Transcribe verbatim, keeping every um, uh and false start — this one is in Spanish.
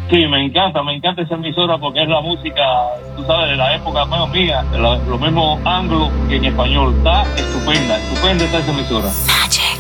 Sí, me encanta, me encanta esa emisora porque es la música, tú sabes, de la época menos mía, de la- lo mismo anglo que en español. Está estupenda, estupenda está esa emisora. Magic.